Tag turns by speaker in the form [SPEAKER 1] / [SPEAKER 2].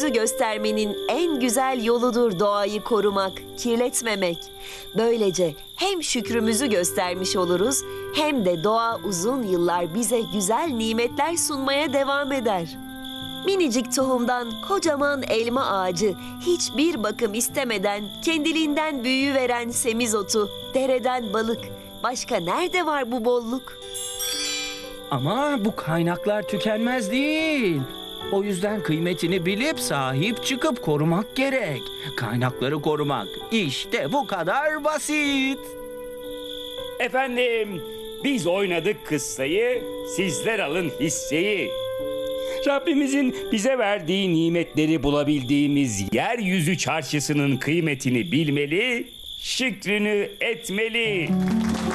[SPEAKER 1] şükrümüzü göstermenin en güzel yoludur doğayı korumak, kirletmemek. Böylece hem şükrümüzü göstermiş oluruz, hem de doğa uzun yıllar bize güzel nimetler sunmaya devam eder. Minicik tohumdan kocaman elma ağacı, hiçbir bakım istemeden kendiliğinden büyüveren semizotu, dereden balık. Başka nerede var bu bolluk?
[SPEAKER 2] Ama bu kaynaklar tükenmez değil. O yüzden kıymetini bilip sahip çıkıp korumak gerek. Kaynakları korumak işte bu kadar basit.
[SPEAKER 3] Efendim, biz oynadık kıssayı, sizler alın hisseyi. Rabbimizin bize verdiği nimetleri bulabildiğimiz yeryüzü çarşısının kıymetini bilmeli, şükrünü etmeli.